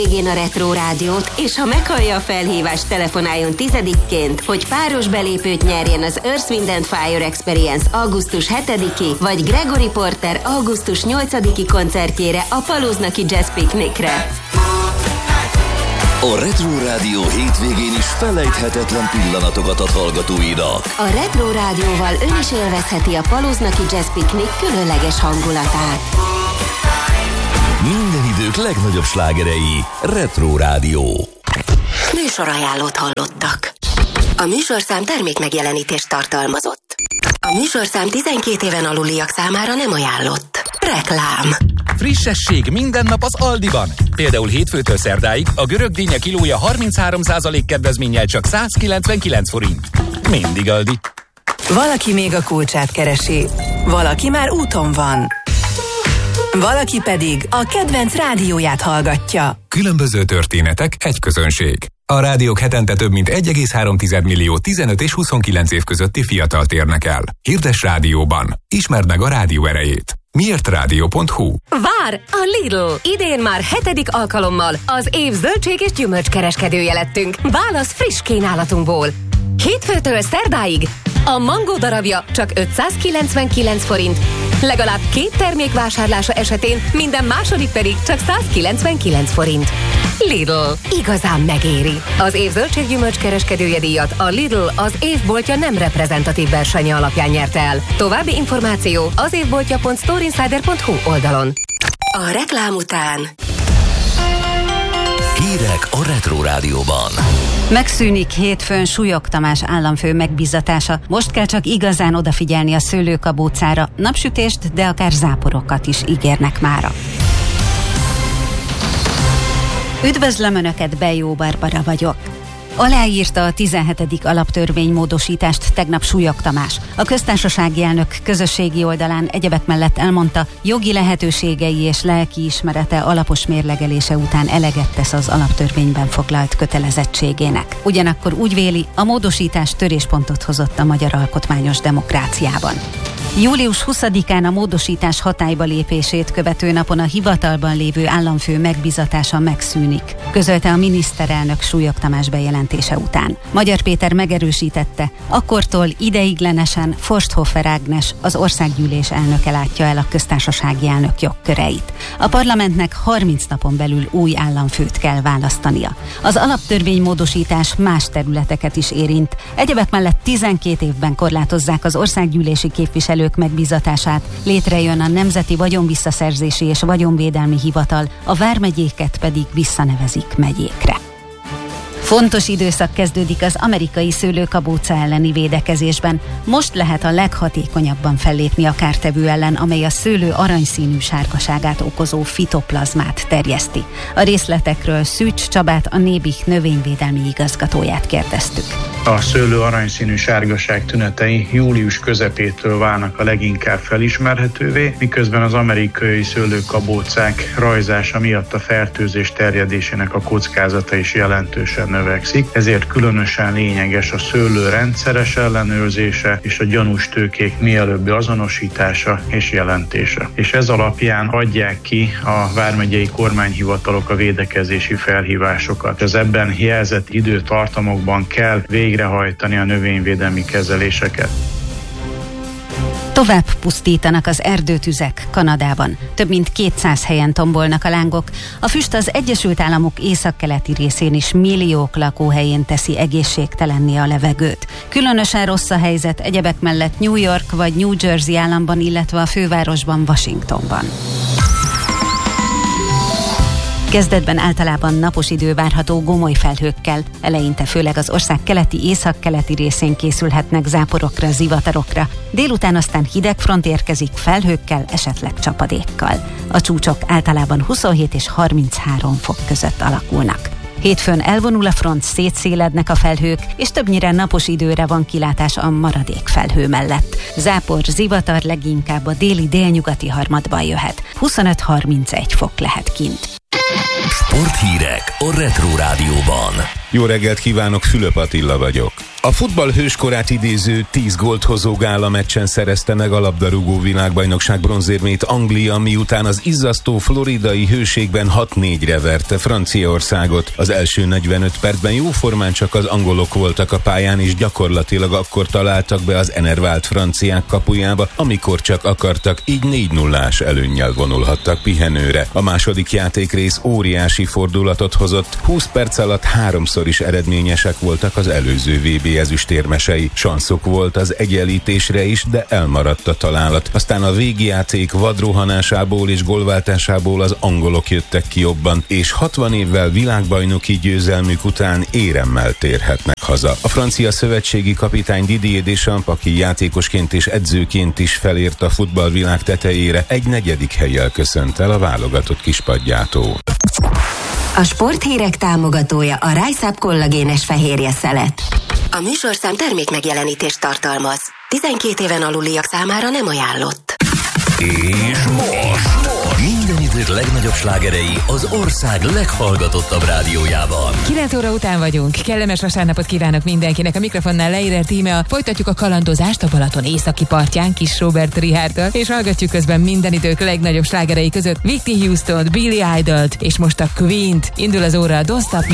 Végén a Retro Rádiót, és ha meghallja a felhívást, telefonáljon 10-ként, hogy páros belépőt nyerjen az Earth, Wind & Fire Experience augusztus 7-i, vagy Gregory Porter augusztus 8-i koncertjére a Paluznaki Jazz Picnicre. A Retro Rádió hétvégén is felejthetetlen pillanatokat ad hallgatóinak. A Retro Rádióval ön is élvezheti a Paluznaki Jazz Picnic különleges hangulatát. Minden idők legnagyobb slágerei. Retro Rádió. Műsorajánlót hallottak. A műsorszám termékmegjelenítést tartalmazott. A műsorszám 12 éven aluliak számára nem ajánlott. Reklám. Frissesség minden nap az Aldiban. Például hétfőtől szerdáig a görög dinnye kilója 33% kedvezménnyel csak 199 forint. Mindig Aldi. Valaki még a kulcsát keresi. Valaki már úton van. Valaki pedig a kedvenc rádióját hallgatja. Különböző történetek, egy közönség. A rádiók hetente több mint 1,3 millió 15 és 29 év közötti fiatalt érnek el. Hirdess rádióban. Ismerd meg a rádió erejét. Miértradio.hu. Vár! A Lidl! Idén már 7. alkalommal az év zöldség és gyümölcskereskedője lettünk. Válasz friss kínálatunkból. Hétfőtől szerdáig a mangó darabja csak 599 forint. Legalább 2 termék vásárlása esetén minden második pedig csak 199 forint. Lidl. Igazán megéri. Az év zöldséggyümölcs kereskedője díjat a Lidl az évboltja nem reprezentatív versenye alapján nyerte el. További információ az évboltja.storeinsider.hu oldalon. A reklám után Hírek a Retro Rádióban. Megszűnik hétfőn Súlyog Tamás államfő megbízatása. Most kell csak igazán odafigyelni a szőlőkabócára. Napsütést, de akár záporokat is ígérnek mára. Üdvözlöm Önöket, Bejó Barbara vagyok. Aláírta a 17. alaptörvénymódosítást tegnap Súlyog Tamás. A köztársasági elnök közösségi oldalán egyebek mellett elmondta, jogi lehetőségei és lelkiismerete alapos mérlegelése után eleget tesz az alaptörvényben foglalt kötelezettségének. Ugyanakkor úgy véli, a módosítás töréspontot hozott a magyar alkotmányos demokráciában. Július 20-án a módosítás hatályba lépését követő napon a hivatalban lévő államfő megbízatása megszűnik, közölte a miniszterelnök Súlyog Tamás bejelentése után. Magyar Péter megerősítette, akkortól ideiglenesen Forsthofer Ágnes, az országgyűlés elnöke látja el a köztársasági elnök jogköreit. A parlamentnek 30 napon belül új államfőt kell választania. Az alaptörvénymódosítás más területeket is érint. Egyebek mellett 12 évben korlátozzák az országgyűlési képviselők megbízatását, létrejön a Nemzeti Vagyonvisszaszerzési és Vagyonvédelmi Hivatal, a vármegyéket pedig visszanevezik megyékre. Fontos időszak kezdődik az amerikai szőlőkabóca elleni védekezésben. Most lehet a leghatékonyabban fellépni a kártevő ellen, amely a szőlő aranyszínű sárgaságát okozó fitoplazmát terjeszti. A részletekről Szűcs Csabát, a Nébik növényvédelmi igazgatóját kérdeztük. A szőlő aranyszínű sárgaság tünetei július közepétől válnak a leginkább felismerhetővé, miközben az amerikai szőlőkabócák rajzása miatt a fertőzés terjedésének a kockázata is jelentősen növekszik, ezért különösen lényeges a szőlő rendszeres ellenőrzése és a gyanús tőkék mielőbbi azonosítása és jelentése. És ez alapján adják ki a vármegyei kormányhivatalok a védekezési felhívásokat. Az ebben jelzett időtartamokban kell végrehajtani a növényvédelmi kezeléseket. Tovább pusztítanak az erdőtüzek Kanadában. Több mint 200 helyen tombolnak a lángok. A füst az Egyesült Államok északkeleti részén is milliók lakóhelyén teszi egészségtelenné a levegőt. Különösen rossz a helyzet egyebek mellett New York vagy New Jersey államban, illetve a fővárosban, Washingtonban. Kezdetben általában napos idő várható gomoly felhőkkel, eleinte főleg az ország keleti, északkeleti részén készülhetnek záporokra, zivatarokra, délután aztán hideg front érkezik felhőkkel, esetleg csapadékkal. A csúcsok általában 27 és 33 fok között alakulnak. Hétfőn elvonul a front, szétszélednek a felhők, és többnyire napos időre van kilátás a maradék felhő mellett. Zápor, zivatar leginkább a déli délnyugati harmadban jöhet. 25-31 fok lehet kint. Sporthírek a Retro Rádióban. Jó reggelt kívánok, Fülöp Attila vagyok. A futball hőskorát idéző 10 gólt hozó gála meccsen szerezte meg a labdarúgó világbajnokság bronzérmét Anglia, miután az izzasztó floridai hőségben 6-4-re verte Franciaországot. Az első 45 percben jóformán csak az angolok voltak a pályán, és gyakorlatilag akkor találtak be az enervált franciák kapujába, amikor csak akartak, így 4-0-ás előnnyel vonulhattak pihenőre. A második játékrész óriási fordulatot hozott, 20 perc alatt 3-szor is eredményesek voltak az előző VB ezüstérmesei. Sanszok volt az egyenlítésre is, de elmaradt a találat. Aztán a végjáték vadrohanásából és gólváltásából az angolok jöttek ki jobban, és 60 évvel világbajnoki győzelmük után éremmel térhetnek haza. A francia szövetségi kapitány Didier Deschamps, aki játékosként és edzőként is felért a futballvilág tetejére, egy 4. hellyel köszönt el a válogatott kispadjától. A sporthírek támogatója a Rise Up kollagénes fehérje szelet. A műsorszám termékmegjelenítést tartalmaz. 12 éven aluliak számára nem ajánlott. És most minden idők legnagyobb slágerei az ország leghallgatottabb rádiójában. 9 óra után vagyunk. Kellemes vasárnapot kívánok mindenkinek. A mikrofonnál Leire Tímea. Folytatjuk a kalandozást a Balaton északi partján Kis Robert Richardtól, és hallgatjuk közben minden idők legnagyobb slágerei között Whitney Houston, Billy Idol-t, és most a Queen-t. Indul az óra a Don't Stop